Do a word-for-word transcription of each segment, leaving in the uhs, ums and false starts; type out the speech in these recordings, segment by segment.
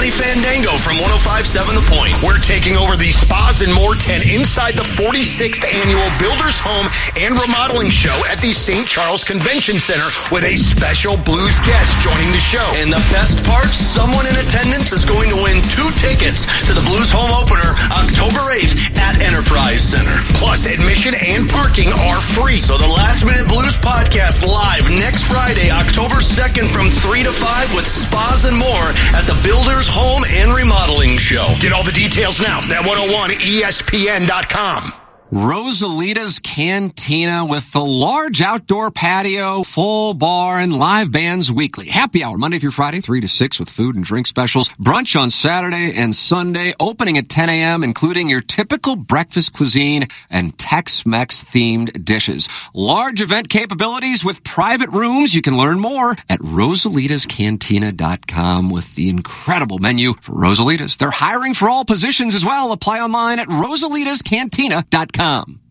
Saturday Fandango from one oh five point seven The Point. We're taking over the Spas and More tent inside the forty-sixth Annual Builders Home and Remodeling Show at the Saint Charles Convention Center with a special blues guest joining the show. And the best part, someone in attendance is going to win two tickets to the Blues Home Opener October eighth at Enterprise Center. Plus, admission and parking are free. So the Last Minute Blues podcast live next Friday, October second from three to five with Spas and More at the Builders Home and Remodeling Show. Get all the details now at one oh one E S P N dot com. Rosalita's Cantina with the large outdoor patio, full bar, and live bands weekly. Happy hour Monday through Friday, three to six with food and drink specials. Brunch on Saturday and Sunday, opening at ten a.m., including your typical breakfast cuisine and Tex-Mex themed dishes. Large event capabilities with private rooms. You can learn more at rosalitas cantina dot com with the incredible menu for Rosalitas. They're hiring for all positions as well. Apply online at rosalitas cantina dot com.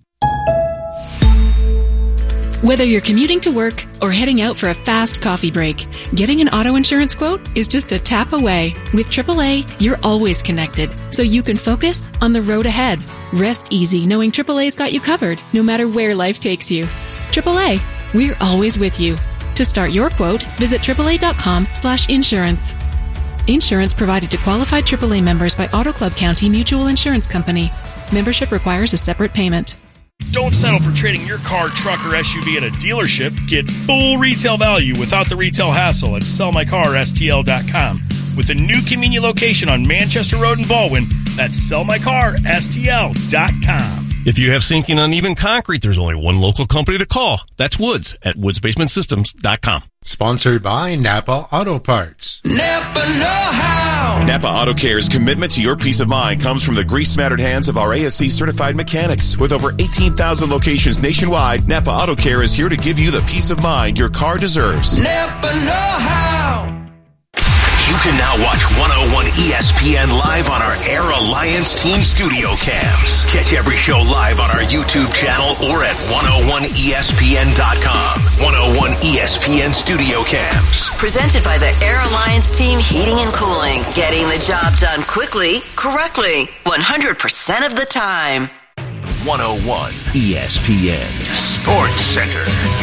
Whether you're commuting to work or heading out for a fast coffee break, getting an auto insurance quote is just a tap away. With triple A, you're always connected, so you can focus on the road ahead. Rest easy knowing triple A's got you covered, no matter where life takes you. triple A, we're always with you. To start your quote, visit triple A dot com slash insurance. Insurance provided to qualified triple A members by Auto Club County Mutual Insurance Company. Membership requires a separate payment. Don't settle for trading your car, truck, or S U V at a dealership. Get full retail value without the retail hassle at sell my car S T L dot com. With a new convenient location on Manchester Road in Baldwin, that's sell my car S T L dot com. If you have sinking uneven concrete, there's only one local company to call. That's Woods at woods basement systems dot com. Sponsored by Napa Auto Parts. Napa know-how. Napa Auto Care's commitment to your peace of mind comes from the grease-smattered hands of our A S C-certified mechanics. With over eighteen thousand locations nationwide, Napa Auto Care is here to give you the peace of mind your car deserves. Napa know-how. You can now watch one oh one E S P N live on our Air Alliance Team Studio Cams. Catch every show live on our YouTube channel or at one oh one E S P N dot com. one oh one E S P N Studio Cams. Presented by the Air Alliance Team Heating and Cooling. Getting the job done quickly, correctly, one hundred percent of the time. one oh one E S P N Sports Center.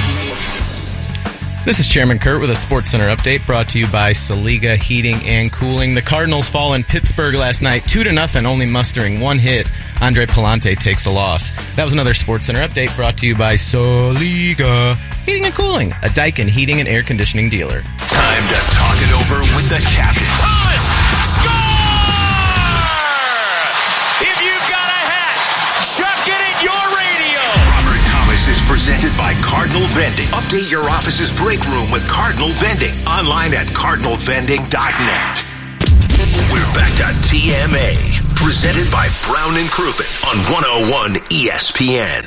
This is Chairman Kurt with a Sports Center update brought to you by Saliga Heating and Cooling. The Cardinals fall in Pittsburgh last night, two to nothing, only mustering one hit. Andre Palante takes the loss. That was another Sports Center update brought to you by Saliga Heating and Cooling, a Daikin heating and air conditioning dealer. Time to talk it over with the captain. Thomas, score! If you've got a hat, chuck it at your radio. Robert Thomas is presented by Cardinal Vending. Update your office's break room with Cardinal Vending. Online at cardinal vending dot net. We're back to T M A. Presented by Brown and Crouppen on one oh one E S P N.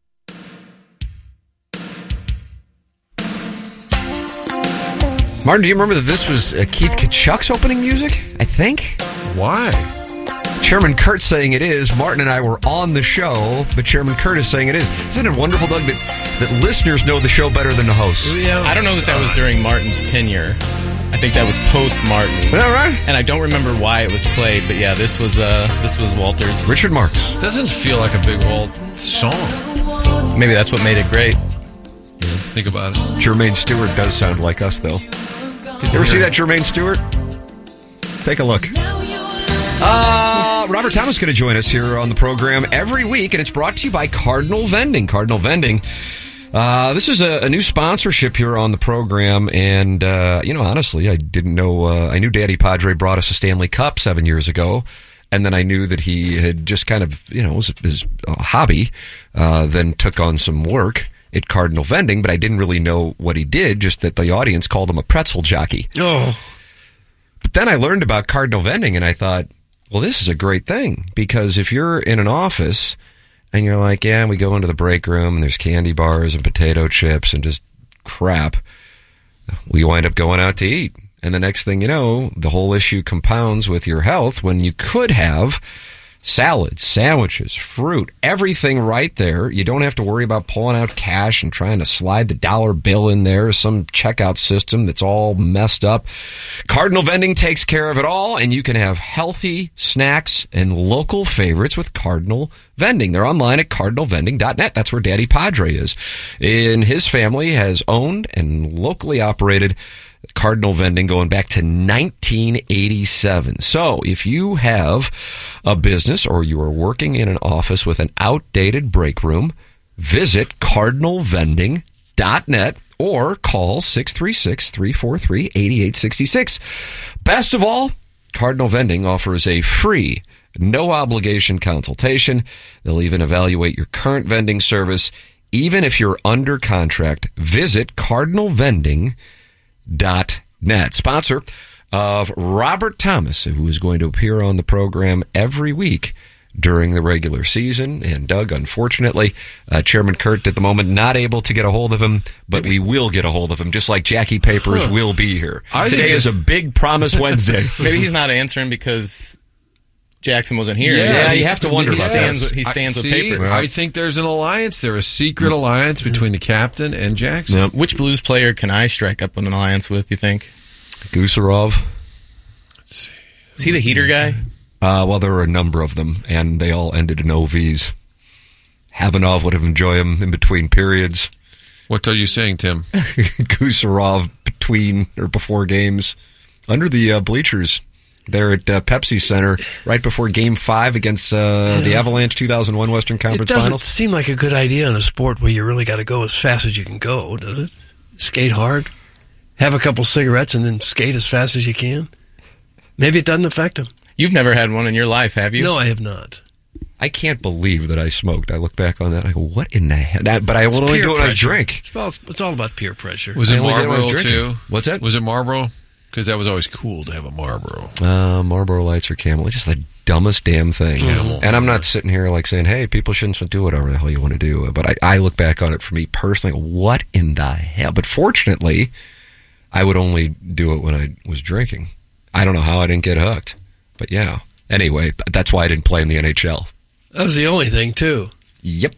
Martin, do you remember that this was uh, Keith Kachuk's opening music? I think. Why? Chairman Kurt saying it is. Martin and I were on the show, but Chairman Kurt is saying it is. Isn't it wonderful, Doug, that, that listeners know the show better than the hosts? Yeah, I don't know that that was during Martin's tenure. I think that was post-Martin. Is that right? And I don't remember why it was played, but yeah, this was uh, this was Walter's. Richard Marx. Doesn't feel like a Big Walt song. Maybe that's what made it great. Yeah, think about it. Jermaine Stewart does sound like us, though. You ever see that Jermaine Stewart? Take a look. Uh, Robert Thomas is going to join us here on the program every week, and it's brought to you by Cardinal Vending. Cardinal Vending. Uh, this is a, a new sponsorship here on the program, and, uh, you know, honestly, I didn't know, uh, I knew Daddy Padre brought us a Stanley Cup seven years ago, and then I knew that he had just kind of, you know, it was his hobby, uh, then took on some work at Cardinal Vending, but I didn't really know what he did, just that the audience called him a pretzel jockey. Oh. But then I learned about Cardinal Vending, and I thought, well, this is a great thing, because if you're in an office and you're like, yeah, we go into the break room and there's candy bars and potato chips and just crap, we wind up going out to eat. And the next thing you know, the whole issue compounds with your health when you could have Salads, sandwiches, fruit, everything right there. You don't have to worry about pulling out cash and trying to slide the dollar bill in there, some checkout system that's all messed up. Cardinal Vending takes care of it all, and you can have healthy snacks and local favorites with Cardinal Vending. They're online at cardinal vending dot net. That's where Daddy Padre is. And his family has owned and locally operated Cardinal Vending going back to nineteen eighty-seven. So if you have a business or you are working in an office with an outdated break room, visit cardinal vending dot net or call six three six, three four three, eight eight six six. Best of all, Cardinal Vending offers a free, no obligation consultation. They'll even evaluate your current vending service. Even if you're under contract, visit cardinal vending dot net. Sponsor of Robert Thomas, who is going to appear on the program every week during the regular season. And Doug, unfortunately, uh, Chairman Kurt at the moment not able to get a hold of him, but Maybe. we will get a hold of him, just like Jackie Papers huh. will be here. I Today is a big Promise Wednesday. Maybe he's not answering because Jackson wasn't here. Yeah, yeah you have to wonder he about stands, that. He stands I, with see, Papers. I think there's an alliance there, a secret alliance between the captain and Jackson. Yep. Which Blues player can I strike up an alliance with, you think? Gusarov. Let's see. Is he the heater guy? Uh, well, there were a number of them, and they all ended in O Vs. Havanov would have enjoyed him in between periods. What are you saying, Tim? Gusarov between or before games. Under the uh, bleachers there at uh, Pepsi Center right before Game five against uh, yeah. the Avalanche two thousand one Western Conference Finals. It doesn't Finals. seem like a good idea in a sport where you really got to go as fast as you can go, does it? Skate hard, have a couple cigarettes, and then skate as fast as you can. Maybe it doesn't affect him. You've never had one in your life, have you? No, I have not. I can't believe that I smoked. I look back on that and I go, what in the hell? That, but I will only do it when I drink. It's all, it's all about peer pressure. Was it Marlboro, too? What's that? Was it Marlboro? Because that was always cool to have a Marlboro. Uh, Marlboro Lights or Camel. It's just the dumbest damn thing. Camel. And I'm not sitting here like saying, hey, people shouldn't do whatever the hell you want to do. But I, I look back on it for me personally, what in the hell? But fortunately, I would only do it when I was drinking. I don't know how I didn't get hooked. But yeah. Anyway, that's why I didn't play in the N H L. That was the only thing, too. Yep.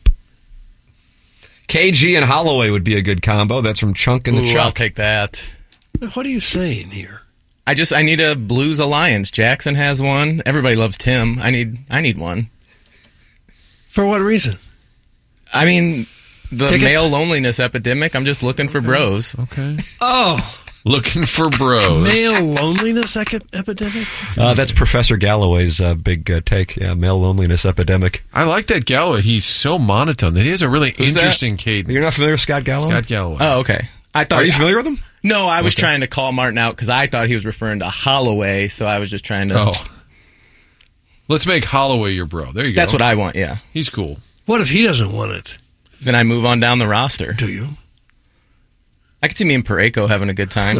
K G and Holloway would be a good combo. That's from Chunk and the Ooh, Chuck. I'll take that. What are you saying here? I just I need a Blues alliance. Jackson has one. Everybody loves Tim. I need I need one. For what reason? I mean, the Tickets? male loneliness epidemic. I'm just looking for bros. Okay. Oh. Looking for bros. Male loneliness epidemic? Uh, that's Professor Galloway's uh, big uh, take. Yeah, male loneliness epidemic. I like that Galloway. He's so monotone. He has a really Who's interesting that? cadence. You're not familiar with Scott Galloway? Scott Galloway. Oh, okay. I thought. Are you familiar with him? No, I was Okay. trying to call Martin out because I thought he was referring to Holloway, so I was just trying to. Oh. Let's make Holloway your bro. There you go. That's what I want, yeah. He's cool. What if he doesn't want it? Then I move on down the roster. Do you? I could see me and Pareko having a good time.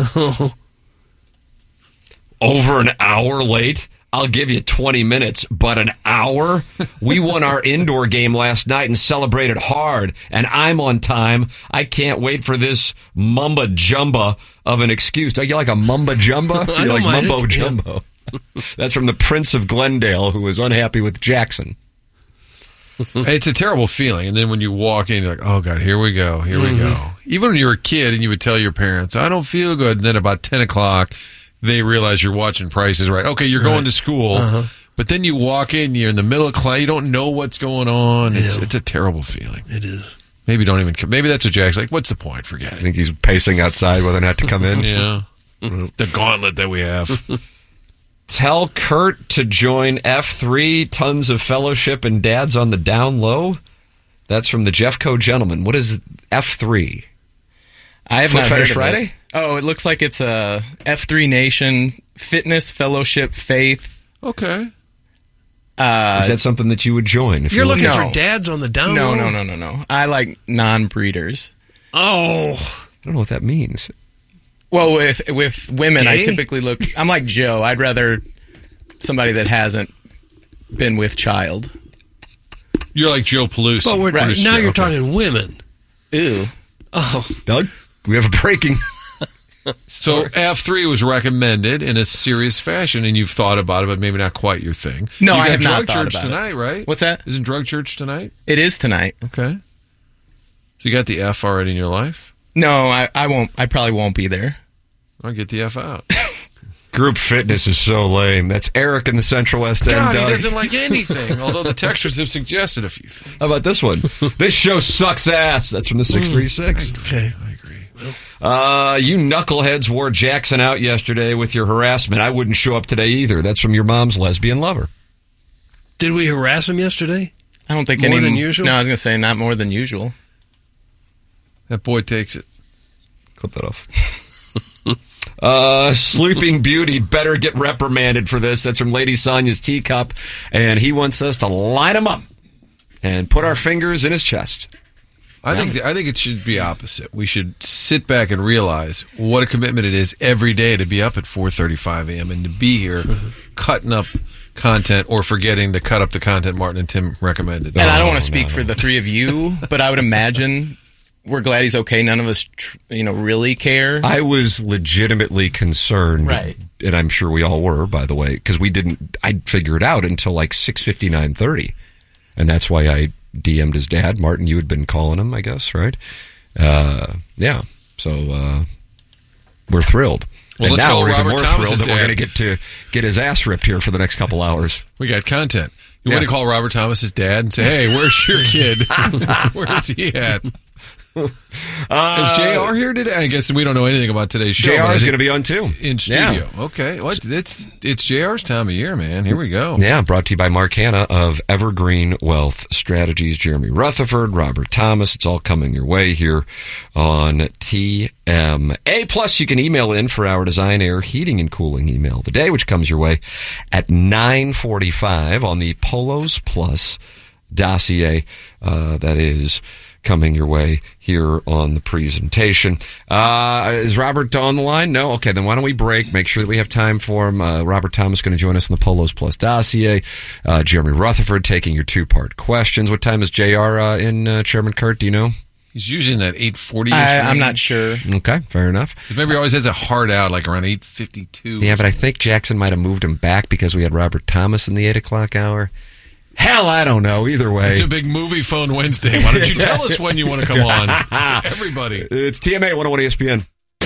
Over an hour late? I'll give you twenty minutes, but an hour? We won our indoor game last night and celebrated hard, and I'm on time. I can't wait for this mumba jumba of an excuse. Don't you like a mumba jumba? I You don't like mind mumbo it. jumbo. That's from the Prince of Glendale, who was unhappy with Jackson. It's a terrible feeling. And then when you walk in, you're like, oh, God, here we go. Here Mm-hmm. we go. Even when you were a kid and you would tell your parents, I don't feel good. And then about ten o'clock, they realize you're watching Price is Right. Okay, you're Right. going to school. Uh-huh. But then you walk in, you're in the middle of class, you don't know what's going on. It's, Yeah. it's a terrible feeling. It is. Maybe don't even come. Maybe that's what Jack's like, what's the point? Forget I it. think he's pacing outside whether or not to come in. Yeah. The gauntlet that we have. Tell Kurt to join F three, tons of fellowship and dads on the down low. That's from the Jeffco Gentleman. What is F three? I have Foot not Fetish heard of Friday? it. Oh, it looks like it's a F three Nation Fitness Fellowship Faith. Okay. Uh, Is that something that you would join? If You're looking No. for dads on the down no, low? no, no, no, no. I like non-breeders. Oh. I don't know what that means. Well, with with women, I Gay? typically look. I'm like Joe. I'd rather somebody that hasn't been with child. You're like Joe Pelusi. But we're, Bruce now Joe. you're Okay. talking women. Ew. Oh. Doug, we have a breaking. So F three was recommended in a serious fashion, and you've thought about it, but maybe not quite your thing. No, you I got have drug not thought church about tonight, it. right? What's that? Isn't drug church tonight? It is tonight. Okay. So you got the F already in your life? No, I, I won't. I probably won't be there. I'll get the F out. Group fitness is so lame. That's Eric in the Central West End. God, Doug. he doesn't like anything, although the texters have suggested a few things. How about this one? This show sucks ass. That's from the six three six. Okay. I agree. Uh, you knuckleheads wore Jackson out yesterday with your harassment. I wouldn't show up today either. That's from your mom's lesbian lover. Did we harass him yesterday? I don't think More any, than usual? No, I was going to say not more than usual. That boy takes it. Clip that off. Uh, Sleeping Beauty better get reprimanded for this. That's from Lady Sonia's teacup, and he wants us to line him up and put our fingers in his chest. I think the, I think it should be opposite. We should sit back and realize what a commitment it is every day to be up at four thirty-five a.m. and to be here cutting up content or forgetting to cut up the content Martin and Tim recommended. And Oh, I don't want to speak no. for the three of you, but I would imagine we're glad he's okay. None of us, tr- you know, really care. I was legitimately concerned, right. And I'm sure we all were, by the way, because we didn't. I'd figure it out until like six fifty, nine thirty, and that's why I D M'd his dad. Martin, you had been calling him, I guess, right? Uh, yeah. So uh, we're thrilled. Well, and let's now call we're even Robert more Thomas's thrilled that we're dad. going to get to get his ass ripped here for the next couple hours. We got content. You Yeah. want to call Robert Thomas's dad and say, "Hey, where's your kid? Where's he at?" Uh, Is J R here today? I guess we don't know anything about today's show. J R but I is think- going to be on too in studio. Yeah. Okay, well, it's it's J R's time of year, man. Here we go. Yeah, brought to you by Mark Hanna of Evergreen Wealth Strategies, Jeremy Rutherford, Robert Thomas. It's all coming your way here on T M A. Plus, you can email in for our Design Air Heating and Cooling email of the day, which comes your way at nine forty-five on the Polos Plus dossier. Uh, that is coming your way here on the presentation. Uh, is Robert on the line? No? Okay, then why don't we break? Make sure that we have time for him. Uh, Robert Thomas is going to join us in the Polos Plus dossier. Uh, Jeremy Rutherford taking your two-part questions. What time is J R uh, in, uh, Chairman Kurt? Do you know? He's usually in that eight forty. I'm not sure. Okay, fair enough. Maybe he always has a hard out, like around eight fifty-two. Yeah, but I think Jackson might have moved him back because we had Robert Thomas in the eight o'clock hour. Hell, I don't know. Either way. It's a big movie phone Wednesday. Why don't you tell us when you want to come on? Everybody. It's T M A one oh one E S P N.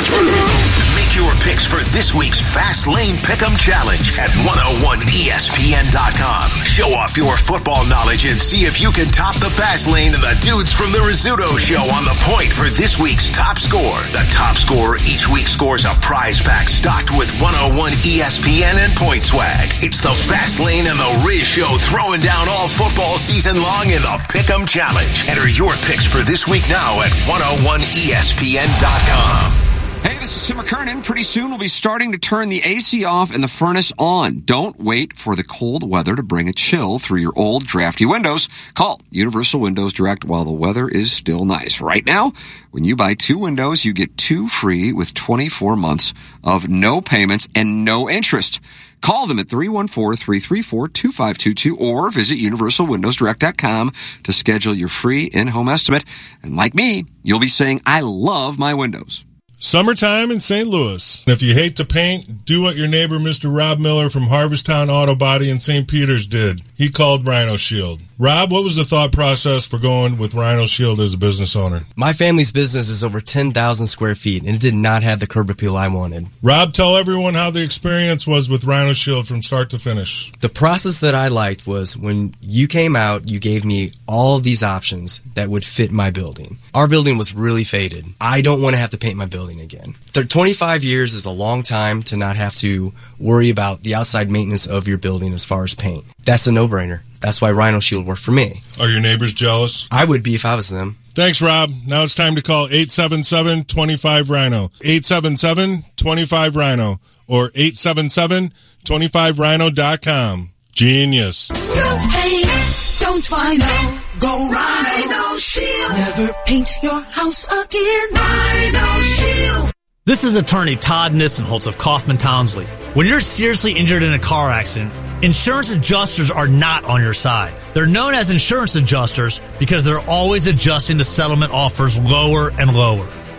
Make your picks for this week's Fast Lane Pick'em Challenge at one oh one E S P N dot com. Show off your football knowledge and see if you can top the Fast Lane and the dudes from the Rizzuto Show on the point for this week's top score. The top scorer each week scores a prize pack stocked with one oh one E S P N and point swag. It's the Fast Lane and the Riz Show throwing down all football season long in the Pick'em Challenge. Enter your picks for this week now at one oh one E S P N dot com. Hey, this is Tim McKernan. Pretty soon we'll be starting to turn the A C off and the furnace on. Don't wait for the cold weather to bring a chill through your old drafty windows. Call Universal Windows Direct while the weather is still nice. Right now, when you buy two windows, you get two free with twenty-four months of no payments and no interest. Call them at three one four, three three four, two five two two or visit universal windows direct dot com to schedule your free in-home estimate. And like me, you'll be saying, I love my windows. Summertime in Saint Louis. If you hate to paint, do what your neighbor Mister Rob Miller from Harvesttown Auto Body in Saint Peters did. He called Rhino Shield. Rob, what was the thought process for going with Rhino Shield as a business owner? My family's business is over ten thousand square feet, and it did not have the curb appeal I wanted. Rob, tell everyone how the experience was with Rhino Shield from start to finish. The process that I liked was when you came out, you gave me all of these options that would fit my building. Our building was really faded. I don't want to have to paint my building again. twenty-five years is a long time to not have to worry about the outside maintenance of your building as far as paint. That's a no-brainer. That's why Rhino Shield worked for me. Are your neighbors jealous? I would be if I was them. Thanks, Rob. Now it's time to call eight seven seven, two five, Rhino. eight seven seven, two five, Rhino. Or eight seven seven, two five rhino dot com. Genius. No paint, don't Rhino. Go Rhino Shield. Never paint your house again. Rhino Shield. This is attorney Todd Nissenholtz of Kaufman Townsley. When you're seriously injured in a car accident, insurance adjusters are not on your side. They're known as insurance adjusters because they're always adjusting the settlement offers lower and lower.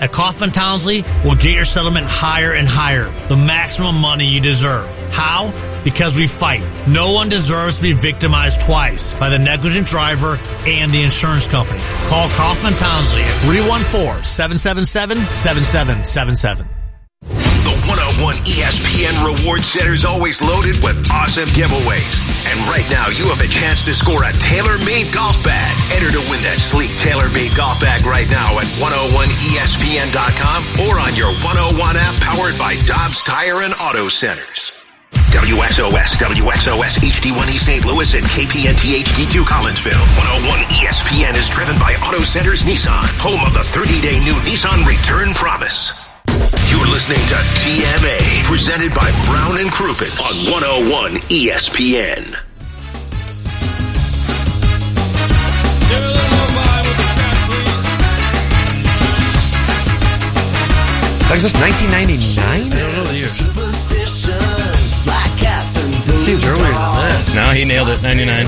at Kaufman Townsley, we'll get your settlement higher and higher, the maximum money you deserve. How? Because we fight. No one deserves to be victimized twice by the negligent driver and the insurance company. Call Kaufman Townsley at three one four, seven seven seven, seven seven seven seven. The one oh one E S P N Reward Center is always loaded with awesome giveaways. And right now, you have a chance to score a tailor-made golf bag. Enter to win that sleek tailor-made golf bag right now at one oh one E S P N dot com or on your one oh one app powered by Dobbs Tire and Auto Centers. W X O S, W X O S H D one E Saint Louis, and K P N T H D two Collinsville. one oh one E S P N is driven by Auto Centers Nissan, home of the thirty-day new Nissan Return Promise. You're listening to T M A, presented by Brown and Crouppen on one oh one E S P N. Like, is this nineteen ninety-nine? I don't know the year. It seems earlier than that. No, he nailed it. ninety-nine.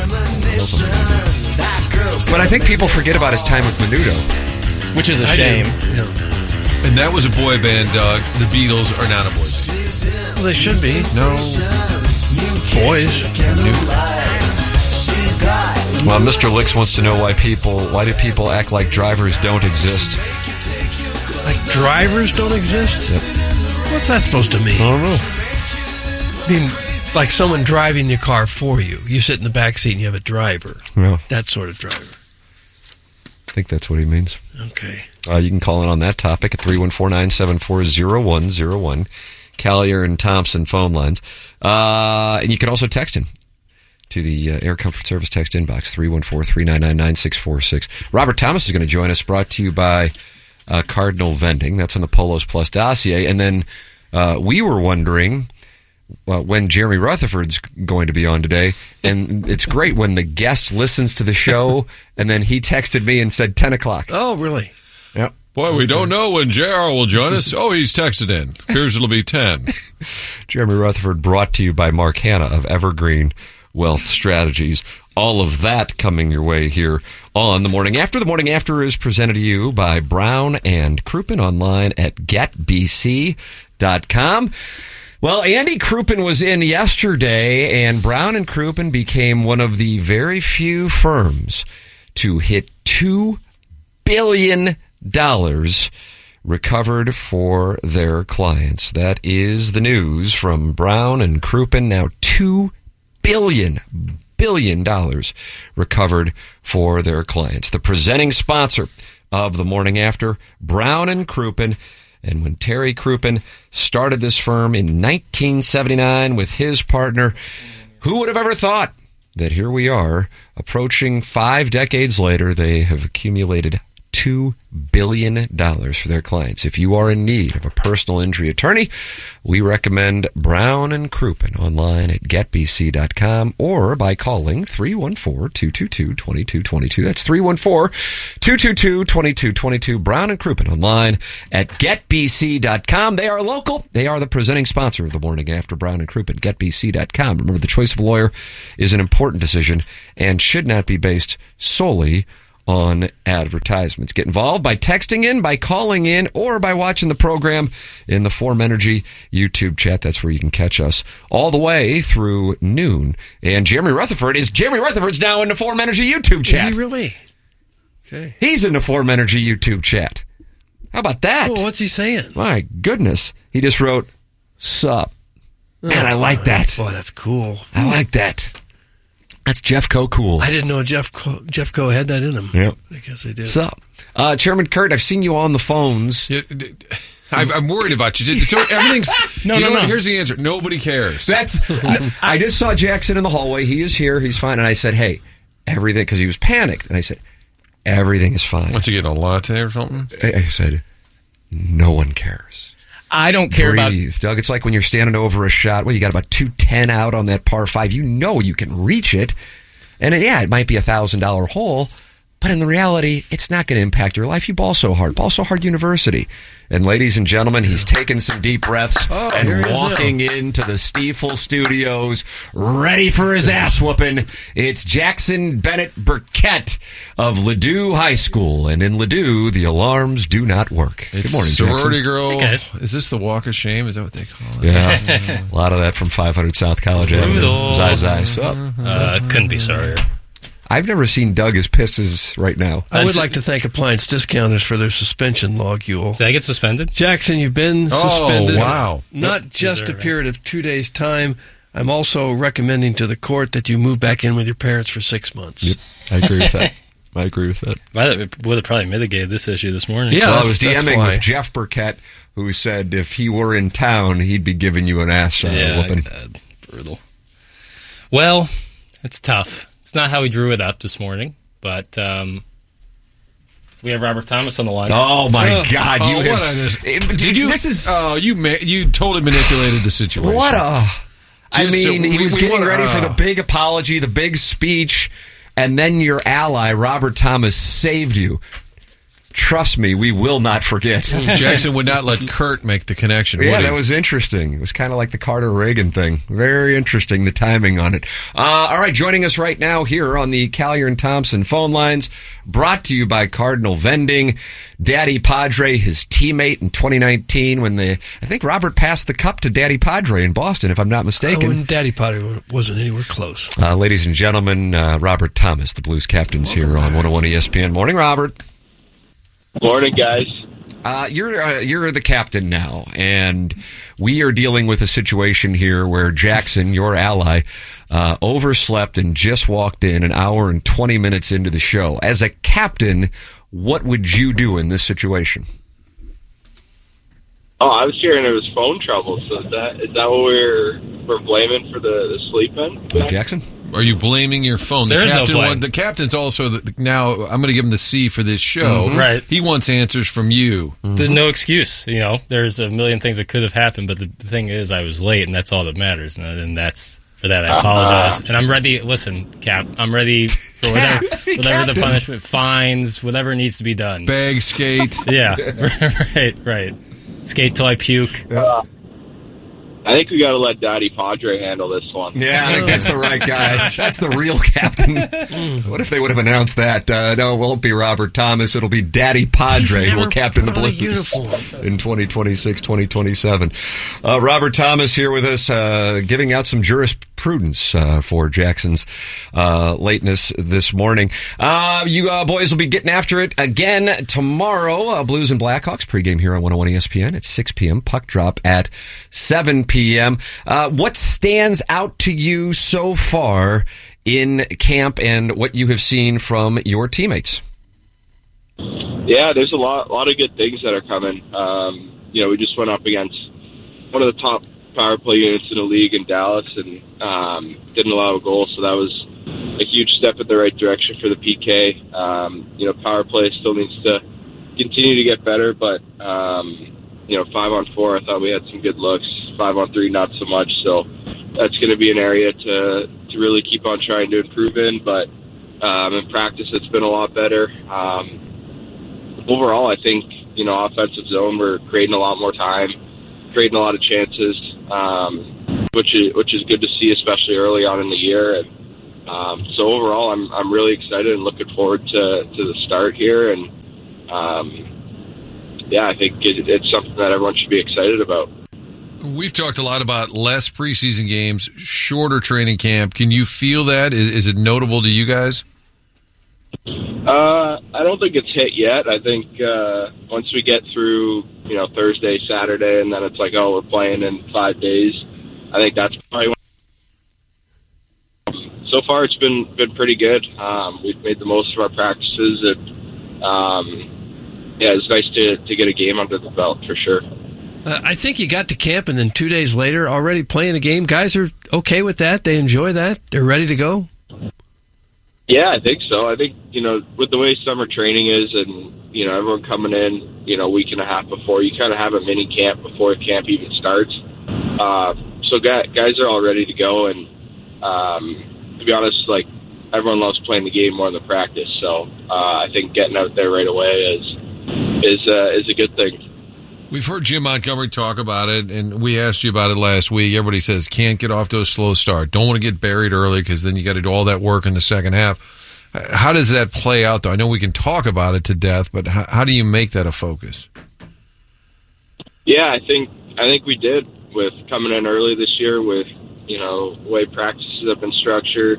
But I think people forget about his time with Menudo. Which is a I shame. do. And that was a boy band, Doug. The Beatles are not a boy band. Well, they should be. No. Boys. Well, Mister Licks wants to know why people, why do people act like drivers don't exist? Like drivers don't exist? Yep. What's that supposed to mean? I don't know. I mean, like someone driving your car for you. You sit in the back seat and you have a driver. Yeah. That sort of driver. I think that's what he means. Okay. Uh, you can call in on that topic at three one four, nine seven four, zero one zero one. Collier and Thompson phone lines. Uh, and you can also text in to the uh, Air Comfort Service text inbox, three one four, three nine nine, nine six four six. Robert Thomas is going to join us, brought to you by uh, Cardinal Vending. That's on the Polos Plus dossier. And then uh, we were wondering uh, when Jeremy Rutherford's going to be on today. And it's great when the guest listens to the show, and then he texted me and said ten o'clock. Oh, really? Yep. Boy, we don't know when J R will join us. Oh, he's texted in. Here's it'll be ten. Jeremy Rutherford, brought to you by Mark Hanna of Evergreen Wealth Strategies. All of that coming your way here on The Morning After. The Morning After is presented to you by Brown and Crouppen, online at get b c dot com. Well, Andy Crouppen was in yesterday, and Brown and Crouppen became one of the very few firms to hit two billion dollars recovered for their clients. That is the news from Brown and Crouppen. Now two billion billion dollars recovered for their clients. The presenting sponsor of The Morning After, Brown and Crouppen. And when Terry Crouppen started this firm in nineteen seventy-nine with his partner, who would have ever thought that here we are, approaching five decades later, they have accumulated two billion dollars for their clients. If you are in need of a personal injury attorney, we recommend Brown and Crouppen, online at get b c dot com or by calling three one four, two two two, two two two two. That's three one four, two two two, two two two two. Brown and Crouppen, online at get b c dot com. They are local. They are the presenting sponsor of The Morning After. Brown and Crouppen, get b c dot com. Remember, the choice of a lawyer is an important decision and should not be based solely on advertisements. Get involved by texting in, by calling in, or by watching the program in the Form Energy YouTube chat. That's where you can catch us all the way through noon. And Jeremy Rutherford is Jeremy Rutherford's now in the Form Energy YouTube chat. Is he really? Okay. He's in the Form Energy YouTube chat. How about that? Oh, what's he saying? My goodness. He just wrote, sup. Oh, and I like that. Boy, that's cool. I like that. That's Jeffco cool. I didn't know Jeff Co- Jeffco had that in him. Yep. I guess I did. Sup? Uh, Chairman Kurt, I've seen you on the phones. Yeah, I've, I'm worried about you. So everything's no, you no, know no. What? Here's the answer. Nobody cares. That's. I just saw Jackson in the hallway. He is here. He's fine. And I said, "Hey, everything," because he was panicked. And I said, "Everything is fine." What's he getting, a latte or something? I, I said, "No one cares." I don't care Breathe, about... Doug. It's like when you're standing over a shot. Well, you got about two ten out on that par five. You know you can reach it. And yeah, it might be a one thousand dollars hole, But in the reality, it's not going to impact your life. You ball so hard. Ball so hard University. And ladies and gentlemen, he's taking some deep breaths Oh, and here he is walking into the Stiefel studios, ready for his ass whooping. It's Jackson Bennett Burkett of Ladue High School. And in Ladue, the alarms do not work. It's Good morning, sorority Jackson. girl. Hey, guys. Is this the walk of shame? Is that what they call it? Yeah, a lot of that from five hundred South College Avenue. Zai Zai, sup? Uh, couldn't be sorrier. I've never seen Doug as pissed as right now. I would like to thank Appliance Discounters for their suspension log, Yule. Did I get suspended? Jackson, you've been Oh, suspended. wow. Not That's just a deserving. period of two days' time. I'm also recommending to the court that you move back in with your parents for six months. Yep, I agree with that. I agree with that. Well, it would have probably mitigated this issue this morning. Yeah, well, I that's- was that's DMing why. with Jeff Burkett, who said if he were in town, he'd be giving you an ass uh, Yeah, whooping. God, brutal. Well, it's tough. It's not how we drew it up this morning, but um, we have Robert Thomas on the line. Oh my Oh, God! oh, You what have, I just- It- Did you? This is Oh, you ma- you totally manipulated the situation. what a. I Just so mean, he we- was we getting wanna- ready for uh, the big apology, the big speech, and then your ally Robert Thomas saved you. Trust me, we will not forget. Jackson would not let Kurt make the connection. Yeah, would he? that was interesting. It was kind of like the Carter Reagan thing. Very interesting, the timing on it. Uh, all right, joining us right now here on the Collier and Thompson phone lines, brought to you by Cardinal Vending. Daddy Padre, his teammate in twenty nineteen when the, I think Robert passed the cup to Daddy Padre in Boston, if I'm not Oh, mistaken. when Daddy Potter wasn't anywhere close. Uh, ladies and gentlemen, uh, Robert Thomas, the Blues captain's here on one oh one E S P N. Morning, Robert. Morning, guys. Uh, you're uh, you're the captain now, and we are dealing with a situation here where Jackson, your ally, uh, overslept and just walked in an hour and twenty minutes into the show. As a captain, what would you do in this situation? Oh, I was hearing it was phone trouble. So is that is that what we're we're blaming for the, the sleep in? Jackson? Are you blaming your phone? The There's no captain blame. want- the captain's also the, now. I'm going to give him the C for this show. Mhm. Right. He wants answers from you. There's no excuse. You know, there's a million things that could have happened, but the thing is, I was late, and that's all that matters. And, and that's for that. I apologize, and I'm ready. Listen, Cap, I'm ready for whatever, whatever the punishment, fines, whatever needs to be done. Bag skate. Yeah, right, right. Skate till I puke. Uh, I think we got to let Daddy Padre handle this one. Yeah, I think that's the right guy. That's the real captain. What if they would have announced that? Uh, no, it won't be Robert Thomas. It'll be Daddy Padre who will captain the put on a Blues uniform. in twenty twenty-six, twenty twenty-seven. Uh, Robert Thomas here with us, uh, giving out some jurisprudence uh, for Jackson's uh, lateness this morning. Uh, you uh, boys will be getting after it again tomorrow. Uh, Blues and Blackhawks pregame here on one oh one E S P N at six p.m. Puck drop at seven p.m. Uh, what stands out to you so far in camp and what you have seen from your teammates? Yeah, there's a lot, a lot of good things that are coming. Um, you know, we just went up against one of the top power play units in the league in Dallas, and um, didn't allow a goal. So that was a huge step in the right direction for the P K. Um, you know, power play still needs to continue to get better, but um, you know, five on four, I thought we had some good looks. Five on three, not so much. So that's going to be an area to to really keep on trying to improve in. But um, in practice, it's been a lot better. Um, overall, I think, you know, offensive zone, we're creating a lot more time, creating a lot of chances, um, which is which is good to see, especially early on in the year. And um, so overall, I'm I'm really excited and looking forward to to the start here. And um, yeah, I think it, it's something that everyone should be excited about. We've talked a lot about less preseason games, shorter training camp. Can you feel that? Is, is it notable to you guys? Uh, I don't think it's hit yet. I think uh, once we get through, you know, Thursday, Saturday, and then it's like, oh, we're playing in five days. I think that's probably when... So far, it's been been pretty good. Um, we've made the most of our practices, and um, yeah, it's nice to to get a game under the belt for sure. Uh, I think you got to camp, and then two days later, already playing a game. Guys are okay with that. They enjoy that. They're ready to go. Yeah, I think so. I think, you know, with the way summer training is, and, you know, everyone coming in, you know, a week and a half before, you kind of have a mini camp before camp even starts. Uh, so guys are all ready to go. And um, to be honest, like, everyone loves playing the game more than practice. So uh, I think getting out there right away is is uh, is a good thing. We've heard Jim Montgomery talk about it, and we asked you about it last week. Everybody says can't get off to a slow start. Don't want to get buried early because then you got to do all that work in the second half. How does that play out, though? I know we can talk about it to death, but how, how do you make that a focus? Yeah, I think I think we did with coming in early this year with, you know, the way practices have been structured.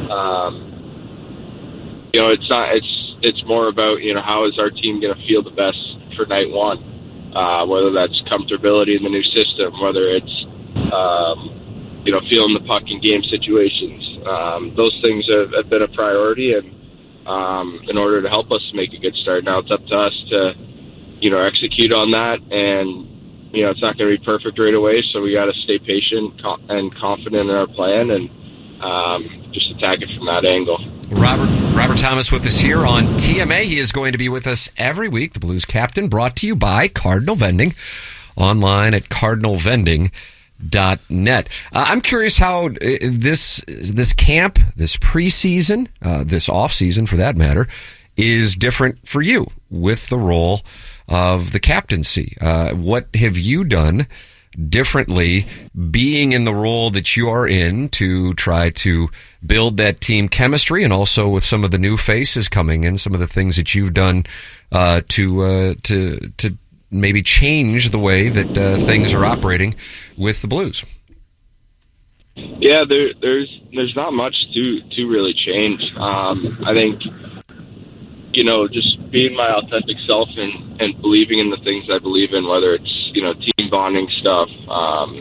Um, you know, it's not it's it's more about, you know, how is our team going to feel the best for night one. Uh, whether that's comfortability in the new system, whether it's, um, you know, feeling the puck in game situations. Um, those things have, have been a priority, and um, in order to help us make a good start. Now it's up to us to, you know, execute on that, and, you know, it's not going to be perfect right away, so we got to stay patient and confident in our plan and um, just attack it from that angle. Robert Robert Thomas with us here on T M A. He is going to be with us every week. The Blues Captain, brought to you by Cardinal Vending, online at cardinal vending dot net. Uh, I'm curious how uh, this this camp, this preseason, uh, this off season for that matter, is different for you with the role of the captaincy. Uh, what have you done differently being in the role that you are in to try to build that team chemistry, and also with some of the new faces coming in, some of the things that you've done uh, to uh, to to maybe change the way that uh, things are operating with the Blues? Yeah, there, there's there's not much to to really change. Um, I think, you know, just being my authentic self and, and believing in the things I believe in, whether it's, you know, team bonding stuff, um,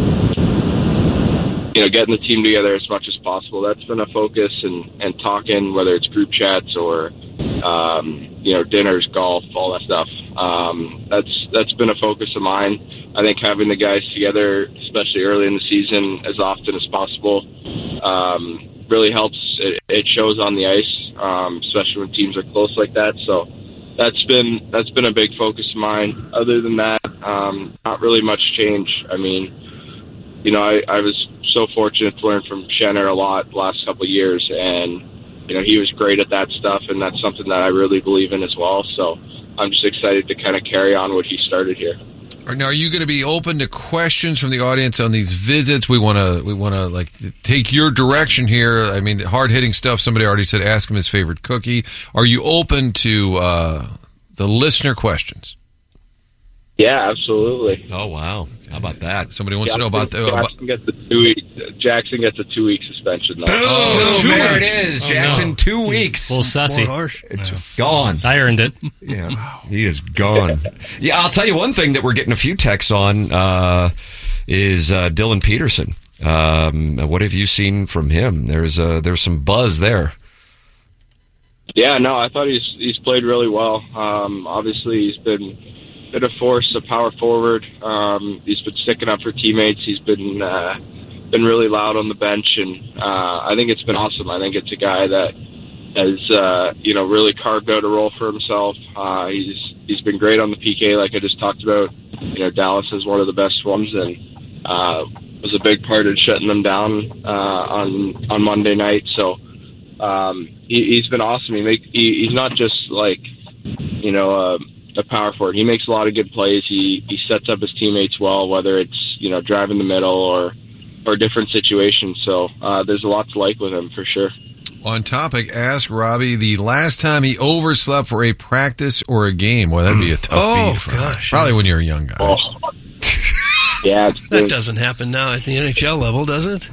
you know, getting the team together as much as possible. That's been a focus, and, and talking, whether it's group chats or, um, you know, dinners, golf, all that stuff. Um, that's that's been a focus of mine. I think having the guys together, especially early in the season, as often as possible, um, really helps. It, it shows on the ice, um, especially when teams are close like that. So that's been that's been a big focus of mine. Other than that, um, not really much change. I mean, you know, I, I was so fortunate to learn from Shenner a lot the last couple of years, and you know, he was great at that stuff, and that's something that I really believe in as well. So I'm just excited to kind of carry on what he started here. Now, are you going to be open to questions from the audience on these visits? We want to we want to like take your direction here. I mean, hard hitting stuff. Somebody already said ask him his favorite cookie. Are you open to uh, the listener questions? Yeah, absolutely. Oh wow, how about that? Somebody wants Jackson, to know about the. Jackson gets the two week. Jackson gets a two week suspension. Though. Oh, oh there it is, Jackson. Oh, no. Two weeks. Full sussy. It's yeah. gone. I earned it. Yeah, he is gone. Yeah, I'll tell you one thing that we're getting a few texts on uh, is uh, Dylan Peterson. Um, what have you seen from him? There's uh, there's some buzz there. Yeah, no, I thought he's he's played really well. Um, obviously, he's been a bit of force, a power forward. Um, he's been sticking up for teammates. He's been uh, been really loud on the bench, and uh, I think it's been awesome. I think it's a guy that has uh, you know really carved out a role for himself. Uh, he's he's been great on the P K, like I just talked about. You know, Dallas is one of the best ones, and uh, was a big part of shutting them down uh, on on Monday night. So. Um, he, he's been awesome. He make he, he's not just like, you know, uh, a power forward. He makes a lot of good plays. He he sets up his teammates well, whether it's, you know, driving the middle or or different situations. So uh, there's a lot to like with him for sure. On topic, ask Robbie the last time he overslept for a practice or a game. Well, that'd be a tough oh, beat. For gosh. Him. Probably when you're a young guy. Oh. Yeah, that doesn't happen now at the N H L level, does it?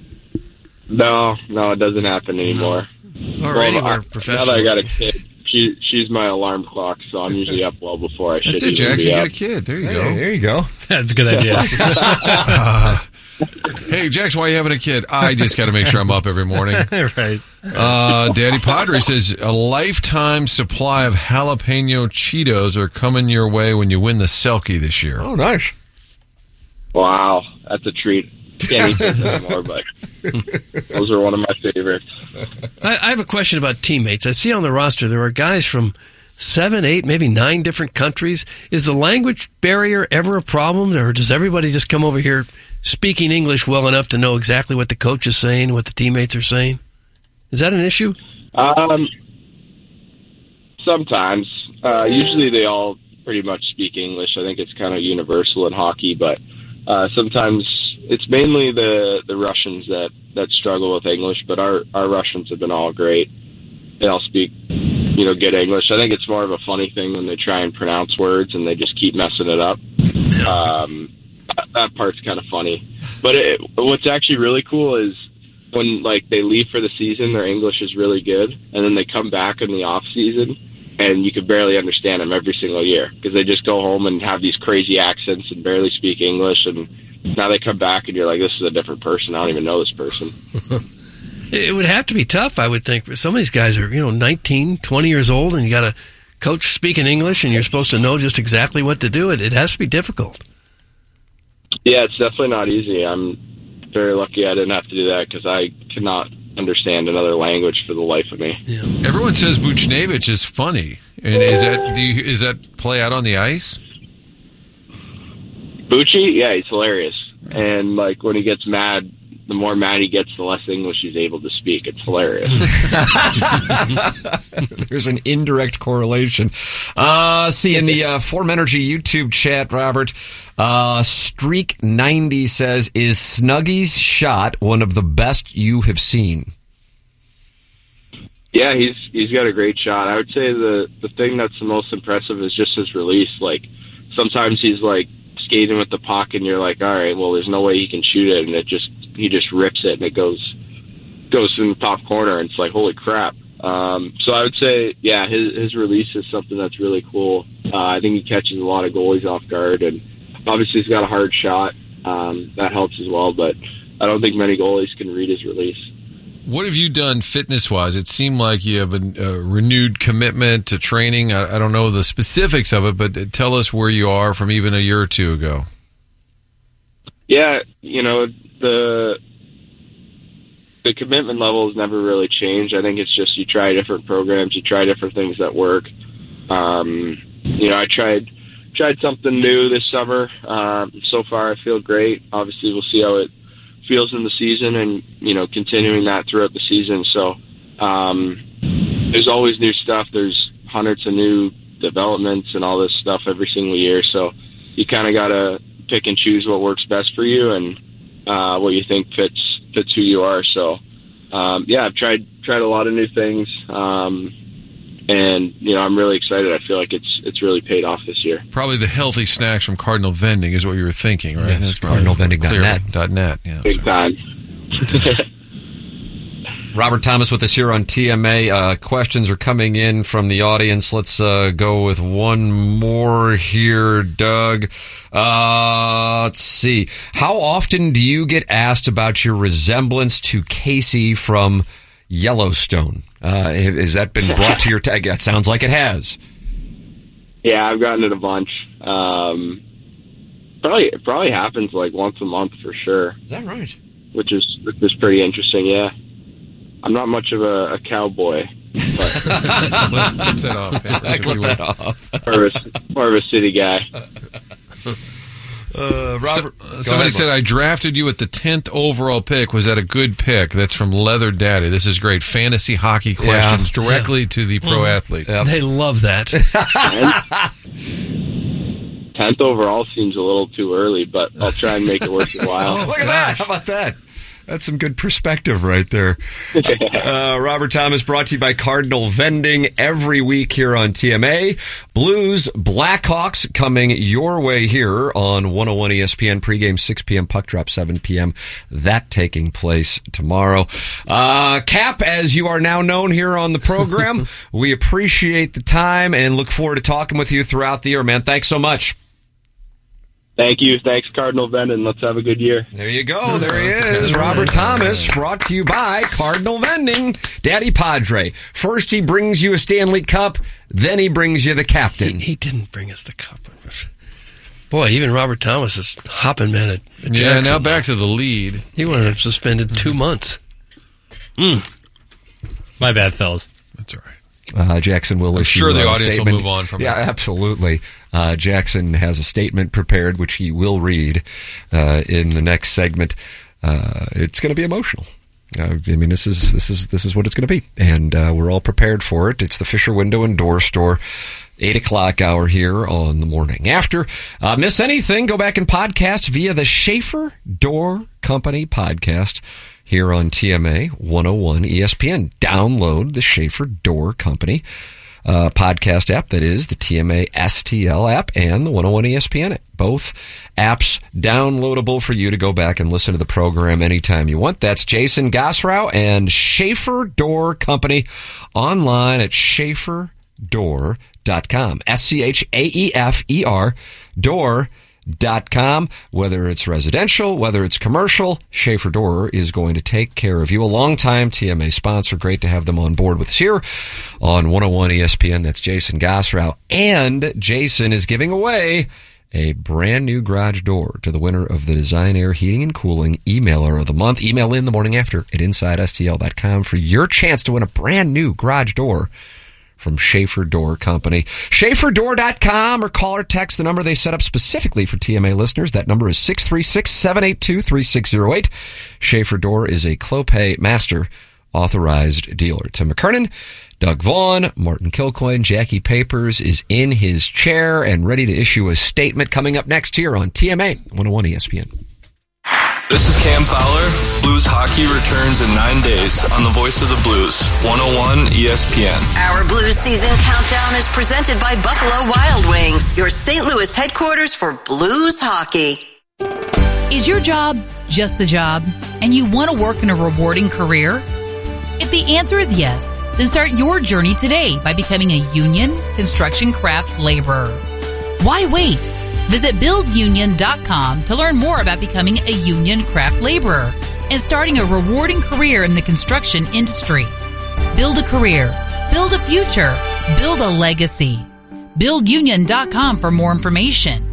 No, no, it doesn't happen anymore. Or well, anywhere I, professional. Now that I got a kid, she, she's my alarm clock, so I'm usually up well before I should. That's it, even Jackson. be You got up. a kid. There you Hey, go. there you go. That's a good idea. uh, hey, Jackson, why are you having a kid? I just got to make sure I'm up every morning. Right. Uh, Daddy Padre says a lifetime supply of jalapeno Cheetos are coming your way when you win the Selkie this year. Oh, nice. Wow, that's a treat. Can't eat those anymore, but those are one of my favorites. I, I have a question about teammates. I see on the roster there are guys from seven, eight, maybe nine different countries. Is the language barrier ever a problem, or does everybody just come over here speaking English well enough to know exactly what the coach is saying, what the teammates are saying? Is that an issue? Um, sometimes. Uh, usually they all pretty much speak English. I think it's kind of universal in hockey, but uh, sometimes it's mainly the, the Russians that, that struggle with English, but our, our Russians have been all great. They all speak, you know, good English. I think it's more of a funny thing when they try and pronounce words and they just keep messing it up. Um, that, that part's kind of funny. But it, what's actually really cool is when, like, they leave for the season, their English is really good, and then they come back in the off season, and you could barely understand them every single year because they just go home and have these crazy accents and barely speak English, and now they come back and you're like, this is a different person. I don't even know this person. It would have to be tough, I would think. Some of these guys are, you know, nineteen, twenty years old, and you got a coach speaking English, and you're supposed to know just exactly what to do. It, it has to be difficult. Yeah, it's definitely not easy. I'm very lucky I didn't have to do that because I cannot understand another language for the life of me. Yeah. Everyone says Buchnevich is funny, and is that do you, is that play out on the ice? Bucci, yeah, he's hilarious, and like when he gets mad, the more mad he gets, the less English he's able to speak. It's hilarious. There's an indirect correlation. Uh, see, in the uh, Form Energy YouTube chat, Robert, uh, Streak ninety says, is Snuggy's shot one of the best you have seen? Yeah, he's he's got a great shot. I would say the, the thing that's the most impressive is just his release. Like, sometimes he's like skating with the puck and you're like, all right, well, there's no way he can shoot it, and it just he just rips it and it goes goes in the top corner, and it's like, holy crap. Um, so I would say, yeah, his his release is something that's really cool. Uh, I think he catches a lot of goalies off guard, and obviously he's got a hard shot. Um, that helps as well, but I don't think many goalies can read his release. What have you done fitness-wise? It seemed like you have a, a renewed commitment to training. I, I don't know the specifics of it, but tell us where you are from even a year or two ago. Yeah, you know, the the commitment level has never really changed. I think it's just you try different programs, you try different things that work. Um, you know, I tried tried something new this summer. Um, so far, I feel great. Obviously, we'll see how it feels in the season, and you know, continuing that throughout the season. So um, there's always new stuff. There's hundreds of new developments and all this stuff every single year. So you kind of got to pick and choose what works best for you and uh, what you think fits fits who you are. So um, yeah, I've tried tried a lot of new things, um, and you know, I'm really excited. I feel like it's it's really paid off this year. Probably the healthy snacks from Cardinal Vending is what you were thinking, right? Yes, cardinal vending dot net. .net, yeah. Big time. Robert Thomas with us here on T M A. Uh, questions are coming in from the audience. Let's uh, go with one more here, Doug. Uh, let's see. How often do you get asked about your resemblance to Casey from Yellowstone? Uh, has that been brought to your tag? That sounds like it has. Yeah, I've gotten it a bunch. Um, probably it probably happens like once a month for sure. Is that right? Which is which is pretty interesting. Yeah, I'm not much of a, a cowboy. But Clip that off. Yeah, Clip that off. More of a, more of a city guy. Uh, Robert, so, uh, somebody ahead, said, I drafted you at the tenth overall pick. Was that a good pick? That's from Leather Daddy. This is great. Fantasy hockey questions yeah. directly yeah. to the pro mm. athlete. Yep. They love that. tenth overall seems a little too early, but I'll try and make it worth your while. Oh, look at that. How about that? That's some good perspective right there. uh, Robert Thomas brought to you by Cardinal Vending every week here on T M A. Blues, Blackhawks coming your way here on one oh one E S P N. Pregame six p.m. puck drop seven p.m. That taking place tomorrow. Uh, Cap, as you are now known here on the program, we appreciate the time and look forward to talking with you throughout the year, man. Thanks so much. Thank you. Thanks, Cardinal Vending. Let's have a good year. There you go. There he is. Robert Thomas, brought to you by Cardinal Vending. Daddy Padre. First he brings you a Stanley Cup, then he brings you the captain. He, he didn't bring us the cup. Boy, even Robert Thomas is hopping, man, at, at Yeah, Jackson. now back to the lead. He wanted him suspended two months. Mm. My bad, fellas. That's all right. Uh, Jackson will I'm issue sure the a audience statement. will move on from yeah, it. Yeah, absolutely. Uh, Jackson has a statement prepared, which he will read uh, in the next segment. Uh, it's going to be emotional. Uh, I mean, this is this is this is what it's going to be, and uh, we're all prepared for it. It's the Fisher Window and Door Store, eight o'clock hour here on the morning after. Uh, miss anything? Go back and podcast via the Schaefer Door Company podcast here on T M A one oh one E S P N. Download the Schaefer Door Company uh, podcast app. That is the T M A S T L app and the one oh one E S P N app. Both apps downloadable for you to go back and listen to the program anytime you want. That's Jason Gosrow and Schaefer Door Company online at schaefer door dot com. S C H A E F E R door dot com. Whether it's residential, whether it's commercial, Schaefer Door is going to take care of you. A long-time T M A sponsor. Great to have them on board with us here on one oh one E S P N. That's Jason Gosrow. And Jason is giving away a brand new garage door to the winner of the Design Air Heating and Cooling Emailer of the Month. Email in the morning after at inside S T L dot com for your chance to win a brand new garage door from Schaefer Door Company. schaefer door dot com or call or text the number they set up specifically for T M A listeners. That number is six three six, seven eight two, three six zero eight. Schaefer Door is a Clopay Master authorized dealer. Tim McKernan, Doug Vaughn, Martin Kilcoyne, Jackie Papers is in his chair and ready to issue a statement coming up next here on T M A one oh one E S P N. This is Cam Fowler. Blues hockey returns in nine days on the Voice of the Blues, one oh one E S P N. Our Blues season countdown is presented by Buffalo Wild Wings, your Saint Louis headquarters for Blues hockey. Is your job just a job, and you want to work in a rewarding career? If the answer is yes, then start your journey today by becoming a union construction craft laborer. Why wait? Visit build union dot com to learn more about becoming a union craft laborer and starting a rewarding career in the construction industry. Build a career, build a future, build a legacy. build union dot com for more information.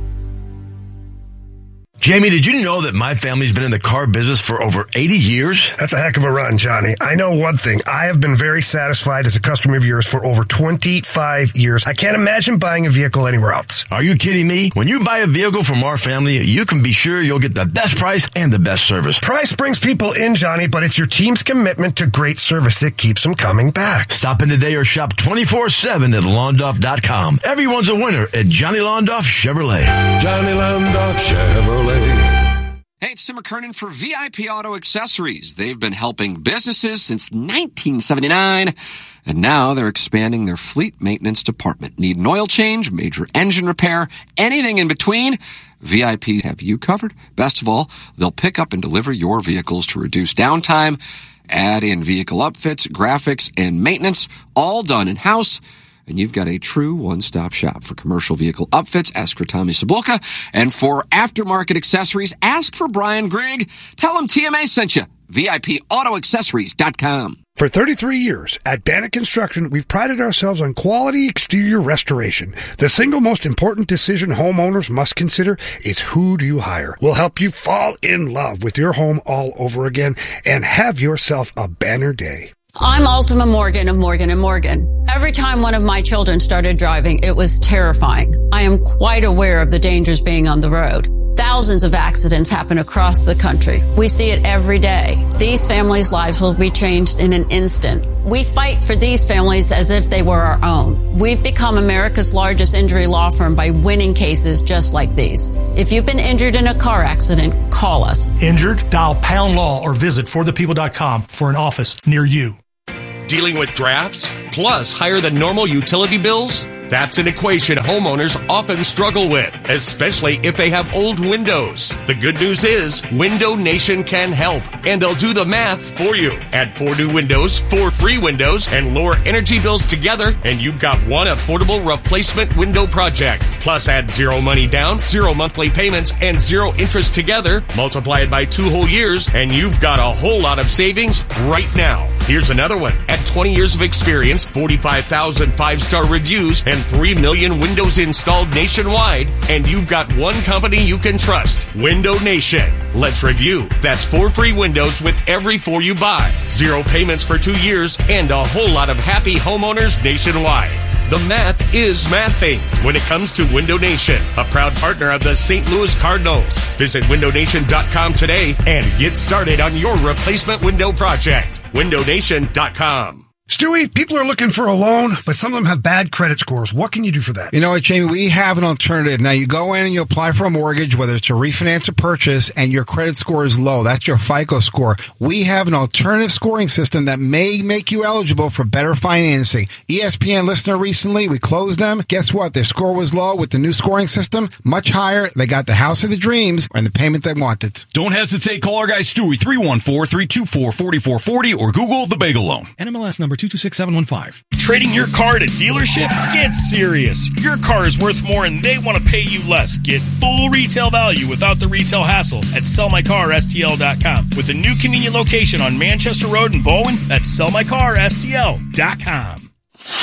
Jamie, did you know that my family's been in the car business for over eighty years? That's a heck of a run, Johnny. I know one thing. I have been very satisfied as a customer of yours for over twenty-five years. I can't imagine buying a vehicle anywhere else. Are you kidding me? When you buy a vehicle from our family, you can be sure you'll get the best price and the best service. Price brings people in, Johnny, but it's your team's commitment to great service that keeps them coming back. Stop in today or shop twenty-four seven at Londoff dot com. Everyone's a winner at Johnny Londoff Chevrolet. Johnny Londoff Chevrolet. Hey, it's Tim McKernan for V I P Auto Accessories. They've been helping businesses since nineteen seventy-nine, and now they're expanding their fleet maintenance department. Need an oil change, major engine repair, anything in between? V I P have you covered. Best of all, they'll pick up and deliver your vehicles to reduce downtime, add in vehicle upfits, graphics, and maintenance, all done in-house. And you've got a true one-stop shop for commercial vehicle upfits. Ask for Tommy Sabulka. And for aftermarket accessories, ask for Brian Grigg. Tell him T M A sent you. V I P auto accessories dot com. For thirty-three years, at Bannock Construction, we've prided ourselves on quality exterior restoration. The single most important decision homeowners must consider is who do you hire. We'll help you fall in love with your home all over again and have yourself a banner day. I'm Ultima Morgan of Morgan and Morgan. Every time one of my children started driving, it was terrifying. I am quite aware of the dangers being on the road. Thousands of accidents happen across the country. We see it every day. These families' lives will be changed in an instant. We fight for these families as if they were our own. We've become America's largest injury law firm by winning cases just like these. If you've been injured in a car accident, call us. Injured? Dial Pound Law or visit for the people dot com for an office near you. Dealing with drafts, plus higher than normal utility bills? That's an equation homeowners often struggle with, especially if they have old windows. The good news is Window Nation can help, and they'll do the math for you. Add four new windows, four free windows, and lower energy bills together, and you've got one affordable replacement window project. Plus add zero money down, zero monthly payments, and zero interest together. Multiply it by two whole years, and you've got a whole lot of savings right now. Here's another one. At twenty years of experience, forty-five thousand five-star reviews, and three million windows installed nationwide, and you've got one company you can trust, Window Nation. Let's review. That's four free windows with every four you buy, zero payments for two years, and a whole lot of happy homeowners nationwide. The math is mathing when it comes to Window Nation, a proud partner of the Saint Louis Cardinals. Visit window nation dot com today and get started on your replacement window project. window nation dot com. Stewie, people are looking for a loan, but some of them have bad credit scores. What can you do for that? You know what, Jamie? We have an alternative. Now, you go in and you apply for a mortgage, whether it's a refinance or purchase, and your credit score is low. That's your FICO score. We have an alternative scoring system that may make you eligible for better financing. E S P N listener recently, we closed them. Guess what? Their score was low. With the new scoring system, much higher. They got the house of the dreams and the payment they wanted. Don't hesitate. Call our guy Stewie, three one four, three two four, four four four zero, or Google the Bagel Loan. N M L S number two two six seven one five. Trading your car at a dealership? Get serious. Your car is worth more and they want to pay you less. Get full retail value without the retail hassle at sell my car S T L dot com. With a new convenient location on Manchester Road in Bowen, that's sell my car S T L dot com.